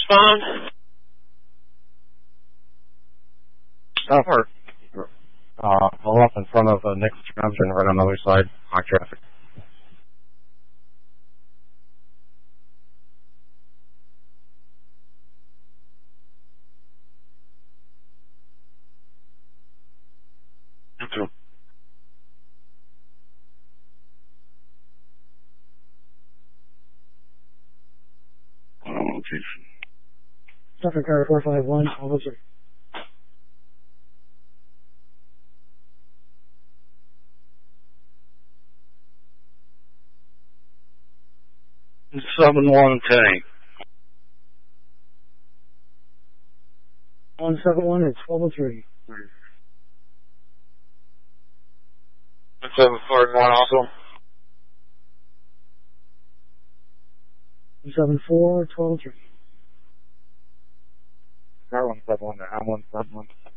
Spawn? Pull up in front of Nick's Junction right on the other side. High traffic. Okay. Oh, jeez. Traffic car 451, officer. Seven one tank. 171 at 1203. 741 also. 174 at 1203. Car 171 to M171.